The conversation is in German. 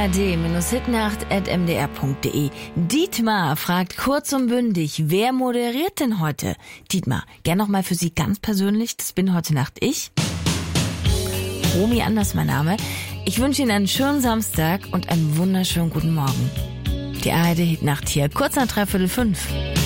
ard-hitnacht@mdr.de. Dietmar fragt kurz und bündig, wer moderiert denn heute? Dietmar, gern nochmal für Sie ganz persönlich, das bin heute Nacht ich. Romy Anders mein Name. Ich wünsche Ihnen einen schönen Samstag und einen wunderschönen guten Morgen. Die ARD Hitnacht hier, kurz nach 4:45.